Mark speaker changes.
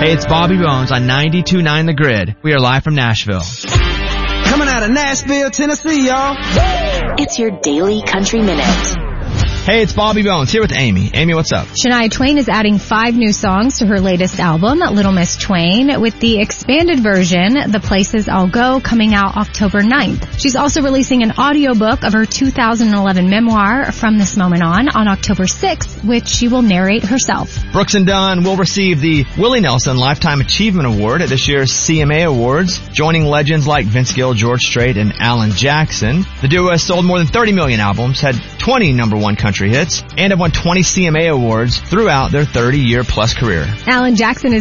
Speaker 1: Hey, it's Bobby Bones on 92.9 The Grid. We are live from Nashville.
Speaker 2: Coming out of Nashville, Tennessee, y'all.
Speaker 3: It's your Daily Country Minute.
Speaker 1: Hey, it's Bobby Bones here with Amy. Amy, what's up?
Speaker 4: Shania Twain is adding 5 new songs to her latest album, Little Miss Twain, with the expanded version, The Places I'll Go, coming out October 9th. She's also releasing an audiobook of her 2011 memoir, From This Moment On October 6th, which she will narrate herself.
Speaker 1: Brooks and Dunn will receive the Willie Nelson Lifetime Achievement Award at this year's CMA Awards, joining legends like Vince Gill, George Strait, and Alan Jackson. The duo has sold more than 30 million albums, had 20 number one country hits, and have won 20 CMA Awards throughout their 30-year-plus career.
Speaker 4: Alan Jackson is